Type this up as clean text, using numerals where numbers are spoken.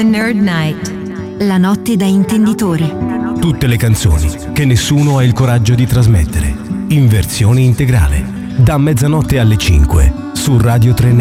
The Nerd Night. La notte da intenditori. Tutte le canzoni che nessuno ha il coraggio di trasmettere, in versione integrale, da mezzanotte alle 5 su Radio 3